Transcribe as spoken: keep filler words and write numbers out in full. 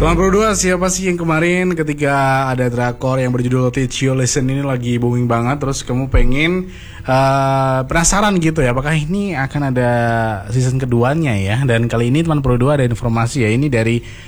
Teman Pro dua, siapa sih yang kemarin ketika ada drakor yang berjudul Teach You Lesson ini lagi booming banget, terus kamu pengen uh, penasaran gitu ya, apakah ini akan ada season keduanya ya? Dan kali ini teman Pro dua ada informasi ya, ini dari